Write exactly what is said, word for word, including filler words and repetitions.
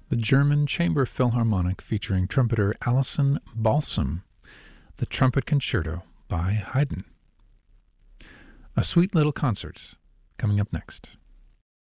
the German Chamber Philharmonic featuring trumpeter Alison Balsam, the Trumpet Concerto by Haydn. A sweet little concert coming up next.